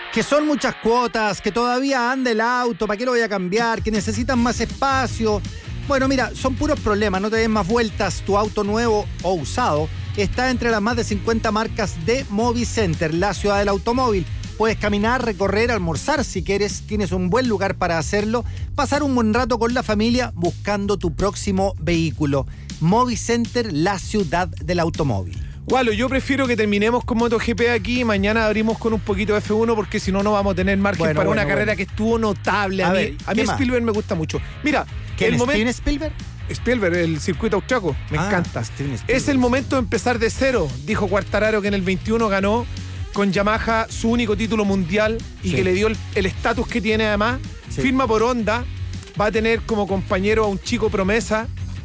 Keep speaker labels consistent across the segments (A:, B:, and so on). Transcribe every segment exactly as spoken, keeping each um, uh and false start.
A: Que son muchas cuotas, que todavía anda el auto, ¿para qué lo voy a cambiar? Que necesitan más espacio. Bueno, mira, son puros problemas, no te den más vueltas. Tu auto nuevo o usado está entre las más de cincuenta marcas de Movicenter, la ciudad del automóvil. Puedes caminar, recorrer, almorzar si quieres, tienes un buen lugar para hacerlo, pasar un buen rato con la familia buscando tu próximo vehículo. Movicenter, la ciudad del automóvil.
B: Walo, yo prefiero que terminemos con MotoGP aquí y mañana abrimos con un poquito de F uno porque si no, no vamos a tener margen
A: bueno,
B: para
A: bueno,
B: una
A: bueno.
B: carrera que estuvo notable. A, a mí, ver, a mí Spielberg me gusta mucho. Mira,
A: ¿quién
B: el
A: es?
B: momento...
A: ¿Steven Spielberg?
B: Spielberg, el circuito austriaco, me
A: ah,
B: encanta.
A: Spielberg,
B: es el momento de empezar de cero, dijo Quartararo, que en el veintiuno ganó con Yamaha su único título mundial y sí. que le dio el estatus que tiene además. Sí. Firma por Honda, va a tener como compañero a un chico promesa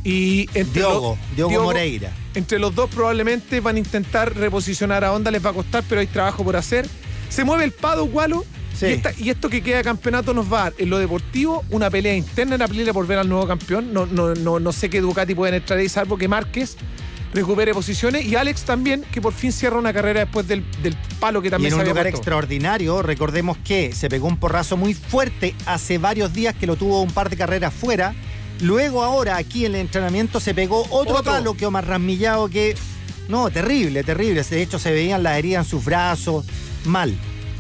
B: y entre
A: Diogo,
B: los,
A: Diogo,
B: Diogo
A: Moreira.
B: Entre los dos probablemente van a intentar reposicionar a Honda, les va a costar, pero hay trabajo por hacer. Se mueve el paddock, Walo, sí. y, esta, y esto que queda de campeonato nos va a dar en lo deportivo una pelea interna en la pelea por ver al nuevo campeón. No, no, no, no sé qué Ducati pueden entrar ahí, salvo que Márquez recupere posiciones, y Alex también, que por fin cierra una carrera después del, del palo que también
A: y en
B: se había
A: un lugar
B: puesto.
A: Extraordinario. Recordemos que se pegó un porrazo muy fuerte hace varios días, que lo tuvo un par de carreras fuera. Luego ahora aquí en el entrenamiento se pegó otro, otro. palo que más rasmillado que... No, terrible, terrible. De hecho se veían las heridas en sus brazos, mal.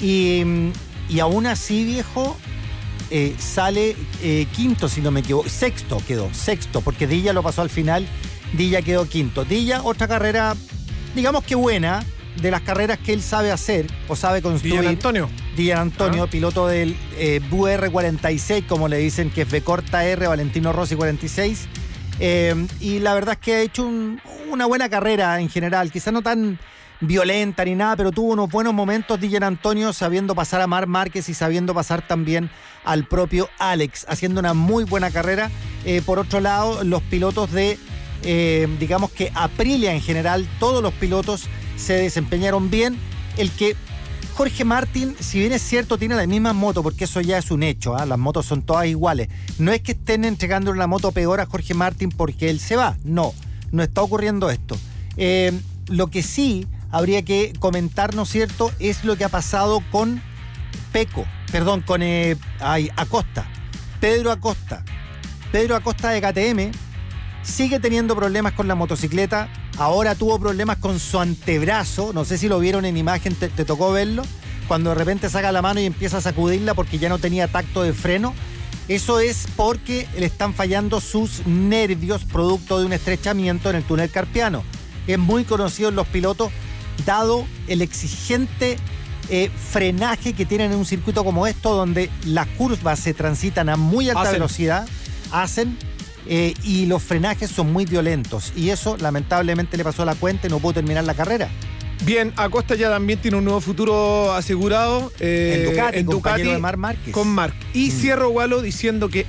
A: Y, y aún así, viejo, eh, sale eh, quinto, si no me equivoco. Sexto quedó, sexto, porque Dilla lo pasó al final. Dilla quedó quinto. Dilla, otra carrera, digamos que buena, de las carreras que él sabe hacer o sabe construir.
B: Dillan Antonio.
A: Dillan Antonio, ah. piloto del eh, B U R cuarenta y seis, como le dicen, que es B corta R, Valentino Rossi cuarenta y seis. Eh, y la verdad es que ha hecho un, una buena carrera en general, quizás no tan violenta ni nada, pero tuvo unos buenos momentos Dillan Antonio, sabiendo pasar a Marc Márquez y sabiendo pasar también al propio Alex, haciendo una muy buena carrera. Eh, por otro lado, los pilotos de, eh, digamos que Aprilia en general, todos los pilotos se desempeñaron bien. El que Jorge Martín, si bien es cierto, tiene la misma moto, porque eso ya es un hecho, ¿eh? Las motos son todas iguales. No es que estén entregando una moto peor a Jorge Martín porque él se va, no, no está ocurriendo esto. Eh, lo que sí habría que comentar, ¿no es cierto?, es lo que ha pasado con Peco, perdón, con eh, ay, Acosta, Pedro Acosta. Pedro Acosta de K T M sigue teniendo problemas con la motocicleta. Ahora tuvo problemas con su antebrazo. No sé si lo vieron en imagen, te, te tocó verlo. Cuando de repente saca la mano y empieza a sacudirla porque ya no tenía tacto de freno. Eso es porque le están fallando sus nervios producto de un estrechamiento en el túnel carpiano. Es muy conocido en los pilotos, dado el exigente eh, frenaje que tienen en un circuito como esto, donde las curvas se transitan a muy alta hacen. velocidad, hacen... Eh, y los frenajes son muy violentos y eso lamentablemente le pasó a la cuenta y no pudo terminar la carrera.
B: Bien, Acosta ya también tiene un nuevo futuro asegurado
A: eh, en Ducati,
B: en
A: compañero
B: Ducati
A: de Marc Márquez.
B: Con Marc. Y mm. cierro, Walo, diciendo que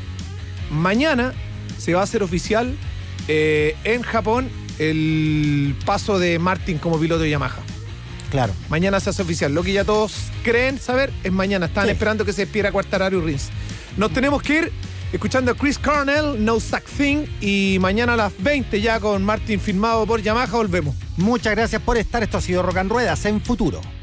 B: mañana se va a hacer oficial eh, en Japón el paso de Martin como piloto de Yamaha.
A: Claro.
B: Mañana se hace oficial. Lo que ya todos creen saber es mañana. Están sí. esperando que se despiera Quartararo y Rins. Nos tenemos que ir escuchando a Chris Cornell, No Such Thing, y mañana a las veinte ya con Martin firmado por Yamaha volvemos.
A: Muchas gracias por estar. Esto ha sido Rock and Ruedas en Futuro.